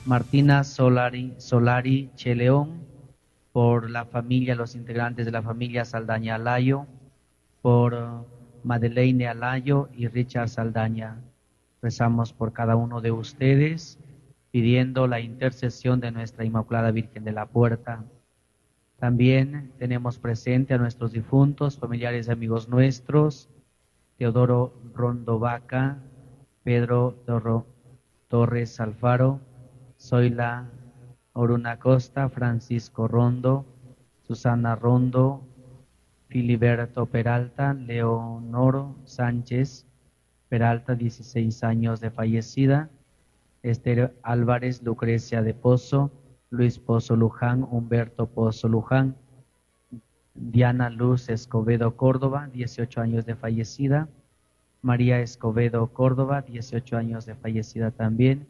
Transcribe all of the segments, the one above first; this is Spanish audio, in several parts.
Martina Solari Cheleón, por la familia, los integrantes de la familia Saldaña Alayo, por Madeleine Alayo y Richard Saldaña. Rezamos por cada uno de ustedes, pidiendo la intercesión de nuestra Inmaculada Virgen de la Puerta. También tenemos presente a nuestros difuntos, familiares y amigos nuestros: Teodoro Rondo Vaca, Pedro Torres Alfaro, Zoila Oruna Costa, Francisco Rondo, Susana Rondo, Filiberto Peralta, Leonoro Sánchez Peralta, 16 años de fallecida, Esther Álvarez, Lucrecia de Pozo, Luis Pozo Luján, Humberto Pozo Luján, Diana Luz Escobedo Córdoba, 18 años de fallecida, María Escobedo Córdoba, 18 años de fallecida también,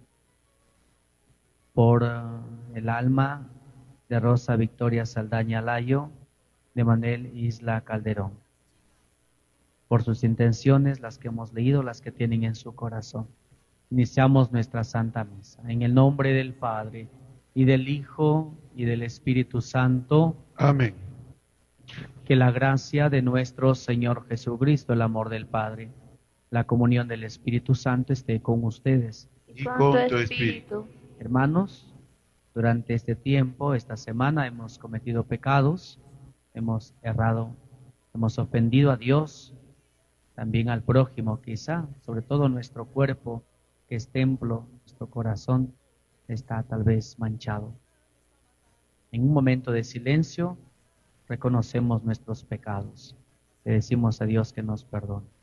por el alma de Rosa Victoria Saldaña Layo, de Manuel Isla Calderón, por sus intenciones, las que hemos leído, las que tienen en su corazón. Iniciamos nuestra Santa Misa. En el nombre del Padre, y del Hijo, y del Espíritu Santo. Amén. Que la gracia de nuestro Señor Jesucristo, el amor del Padre, la comunión del Espíritu Santo esté con ustedes. Y con tu espíritu. Hermanos, durante este tiempo, esta semana, hemos cometido pecados, hemos errado, hemos ofendido a Dios, también al prójimo quizá, sobre todo nuestro cuerpo, que es templo, nuestro corazón está tal vez manchado. En un momento de silencio, reconocemos nuestros pecados. Le decimos a Dios que nos perdone.